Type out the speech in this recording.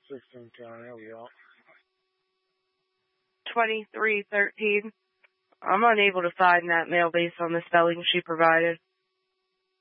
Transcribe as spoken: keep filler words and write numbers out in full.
sixteen County, help you out. twenty-three thirteen. I'm unable to find that mail based on the spelling she provided.